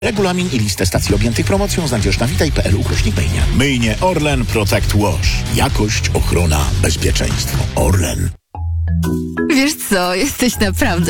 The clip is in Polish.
Regulamin i listę stacji objętych promocją znajdziesz na witaj.pl/myjnia. Myjnie Orlen Protect Wash. Jakość, ochrona, bezpieczeństwo. Orlen. Wiesz co, jesteś naprawdę